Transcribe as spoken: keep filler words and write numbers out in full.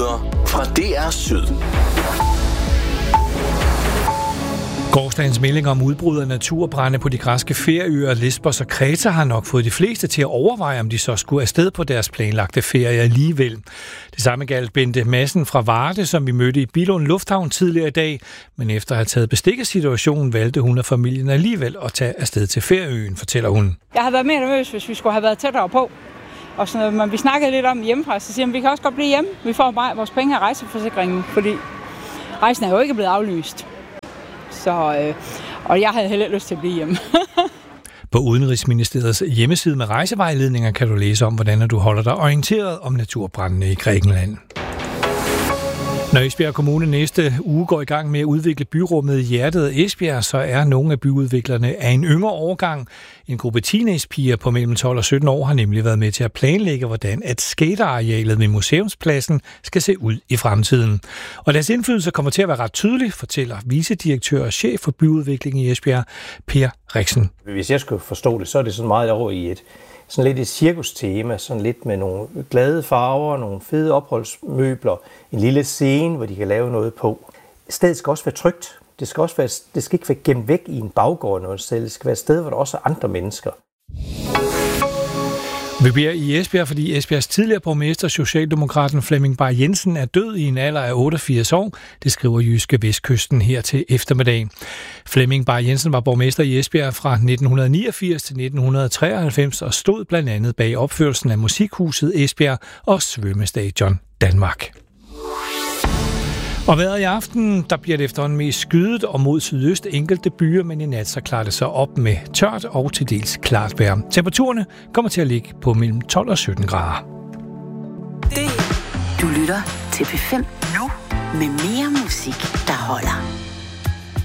Nyheder fra D R Syd. Gårsdagens melding om udbrud af naturbrande på de græske ferieøer Lesbos og Kreta har nok fået de fleste til at overveje, om de så skulle afsted på deres planlagte ferie alligevel. Det samme galt Bente Madsen fra Varde, som vi mødte i Billund Lufthavn tidligere i dag, men efter at have taget bestik af situationen, valgte hun og familien alligevel at tage afsted til ferieøen, fortæller hun. Jeg havde været mere nervøs, hvis vi skulle have været tættere på. Og sådan noget, men vi snakkede lidt om hjemmefra, så siger vi, vi kan også godt blive hjemme. Vi får bare vores penge af rejseforsikringen, fordi rejsen er jo ikke blevet aflyst. Så, øh, og jeg havde heller ikke lyst til at blive hjemme. På Udenrigsministeriets hjemmeside med rejsevejledninger kan du læse om, hvordan du holder dig orienteret om naturbrændene i Grækenland. Når Esbjerg Kommune næste uge går i gang med at udvikle byrummet i hjertet af Esbjerg, så er nogle af byudviklerne af en yngre årgang. En gruppe teenagepiger på mellem tolv og sytten år har nemlig været med til at planlægge, hvordan at skatearealet ved museumspladsen skal se ud i fremtiden. Og deres indflydelse kommer til at være ret tydelig, fortæller vicedirektør og chef for byudvikling i Esbjerg, Per Riksen. Hvis jeg skulle forstå det, så er det sådan meget over i et sådan lidt et cirkustema, sådan lidt med nogle glade farver, nogle fede opholdsmøbler, en lille scene, hvor de kan lave noget på. Stedet skal også være trygt. Det skal, også være, det skal ikke være gemt væk i en baggård noget sted. Det skal være et sted, hvor der også er andre mennesker. Vi bliver i Esbjerg, fordi Esbjergs tidligere borgmester, socialdemokraten Flemming Bay Jensen, er død i en alder af otteogfirs år. Det skriver Jyske Vestkysten her til eftermiddag. Flemming Bay Jensen var borgmester i Esbjerg fra nitten niogfirs til nitten treoghalvfems og stod blandt andet bag opførelsen af Musikhuset Esbjerg og Svømmestadion Danmark. Og vejret i aften, der bliver det efterhånden mest skydet og mod sydøst enkelte byer, men i nat så klarer det sig op med tørt og til dels klart vejr. Temperaturerne kommer til at ligge på mellem tolv og sytten grader. Det. Du lytter til P fem nu med mere musik, der holder.